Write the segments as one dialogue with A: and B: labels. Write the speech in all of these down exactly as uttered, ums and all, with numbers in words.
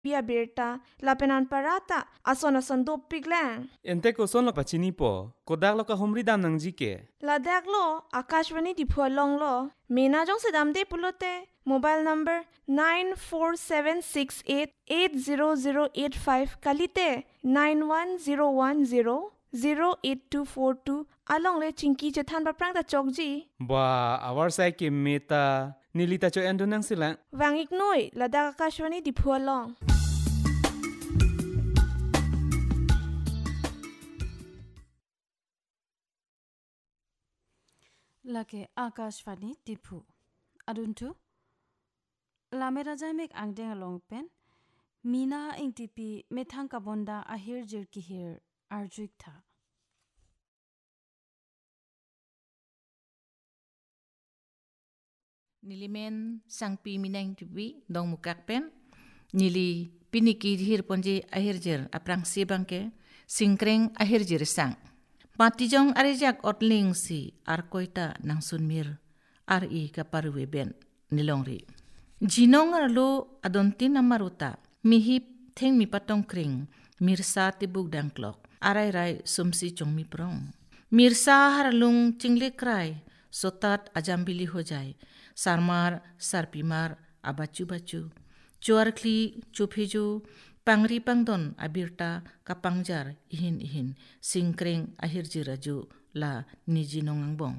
A: Bia Berta, lapenan parata, ason ason dopik lang.
B: Ente ko son lo pachini po, kodak lo ka humri dam nang jike.
A: Ladak lo, Akashvani di Phualong lo, Mena jong sedam de pulote. Mobile number nine four seven six eight eight zero zero eight five kalite nine one zero one zero zero eight two four two along le chinki chethan ba prang ta chokji.
B: Ba, awar sai ke meta, nilita cho endo nang sila.
A: Wangik noi, Ladak Akashvani di Phualong.
C: Lake Akashvani Tiphu Aduntu Lamera Jamek Angdeng along pen Mina ing tipi methang kabonda ahir jir kihir arjuik tha.
D: Nilimen sangpi minang tipi dong mukak pen nili piniki hir ponje ahir jir aprang sibangke singkreng ahir jir sang. Patijong arejak otling si arkoita nang sunmir ari kaparwe ben nilongri. Jinong arlo adontin amaruta mihip theng mi patong kring mirsa tibuk dangklok arai rai sumsi chong mi prong. Mirsa harlung chingle krai sotat ajambili ho jai sarmar sarpimar abachu bachu chuarkli chupheju pangri pangdon abirta kapangjar ihin ihin singkreng ahirjir aju la niji nongangbong.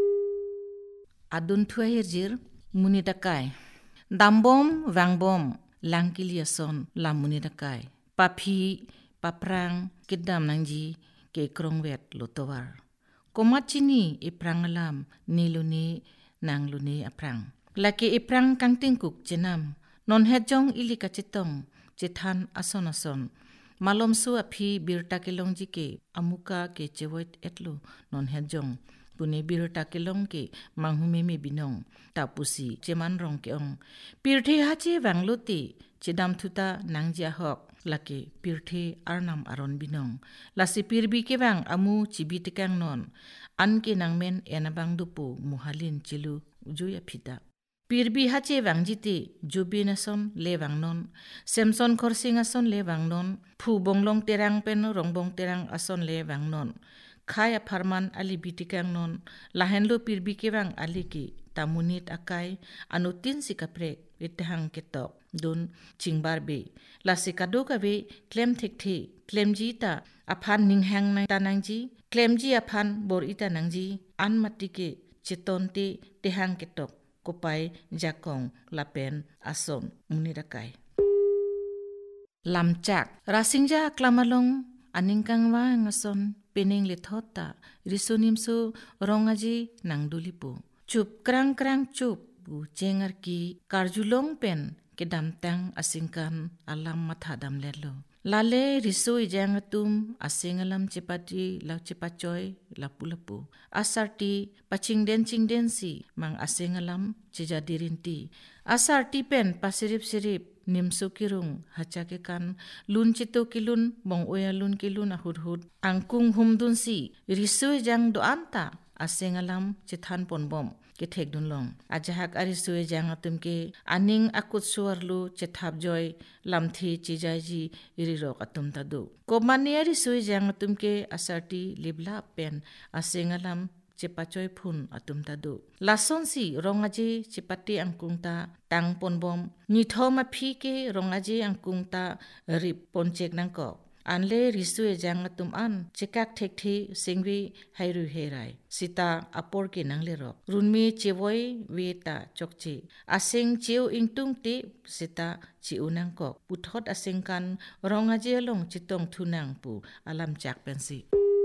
D: Adun thu ahirjir muni dakai dambom wangbom langkiliason la muni dakai papi paprang kidam nangji ke krongwet lotowar komachini iprang alam niluni nangluni aprang laki iprang kangtingkuk jenam non hejong ilika chitong Chethan ason ason malom su aphi birta kelong jike amuka ke chewoit etlo non hejong pune birta kelong ke manghume me binong tapusi cheman rong ke ong pirthe hache wangluti chedam thuta nangja hok lake pirthe arnam aron binong lasi pirbi ke bang amu chibi tekang non anke nangmen enabang dupu muhalin chilu juya phita Pirbi hache wangjiti jubinason le wangnon semson khorsing ason le wangnon phu bonglong terang pen rongbong terang ason le wangnon khaya farman ali bitikang non lahenlo pirbi ke wang ali ki tamunit akai anutin sikapre itahang ketok dun chingbar be lasikado ka be klem thikthi klemji ta aphan ninghang na tanangji klemji aphan bor ita nangji anmatike chetonte tehang ketok Kopai jakong lapen asom munirakai. Lamcak rasingja klamalong aningkangwa ngason pening lethota risonimsu rongaji nangdulipu. Chup krang krang chup bu cengar ki karjulong pen kedamtang asingkan alam mathadam lelo. Lale riso ijangatum asingalam cepati la cepacoy lapu-lapu. Asarti pacingden cingden si mang asingalam cijadirinti. Asarti pen pasirip-sirip nimso kirung hacakekan lun cito kilun bong oya lun kilun ahud-hud. Angkung humdun si riso ijang doanta asingalam cithan ponbom. Kethek dunlong ajahak arisue jangatum ke aning akut suarlu chethap joy lamthi chijaji irirok atum tadu komani arisue jangatum ke asarti libla pen asengalam chepachoy phun atum tadu lason si rongaji chepati angkungta tang ponbom nithoma phi ke rongaji angkungta rip ponchek nangko Anle risue jangatum an chekak thekthi singwi hairu herai sita apor ke nangle rok runmi chewoi weta chokchi asing cheu ingtung ti sita chiunang kok puthot asingkan rongaje long chitong thunang pu alam chak pensi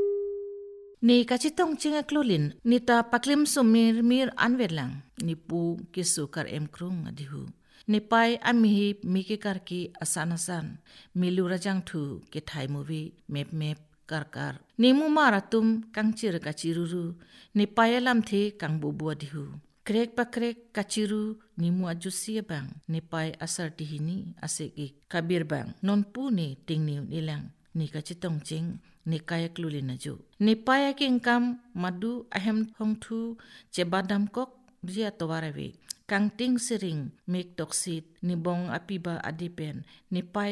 D: ni kachitong chinga klulin nita paklim sumir mir anwelang ni pu kisukar emkrung adihu Nipai amihi miki karki asan-asan milu rajang thu ke thai movie map map kar kar nimu maratum kangchir kachiruru nipai alam the kang bubu dihu krek pa krek kachiru nimu ajusi bang nipai asar tihini aseki kabir bang non pu ni tingniu nilang ni kachitong ching ni kaya klulin aju nipai ki income madu ahem hongthu chebadam kok ria towarawe Kang ting sering make toksit ni bong apiba adipen ni pai